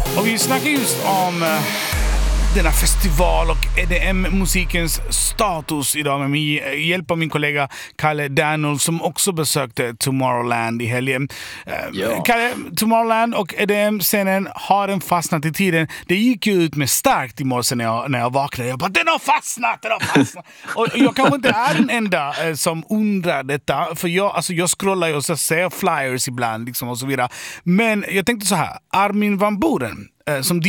Och vi snackar just om denna festival och EDM-musikens status idag med hjälp av min kollega Kalle Daniel som också besökte Tomorrowland i helgen. Kalle, Tomorrowland och EDM-scenen har den fastnat i tiden. Det gick ju ut med starkt i morse när jag vaknade. Jag bara, den har fastnat! Och jag kanske inte är den enda som undrar detta. För jag scrollar ju och så ser flyers ibland liksom och så vidare. Men jag tänkte så här, Armin van Buuren som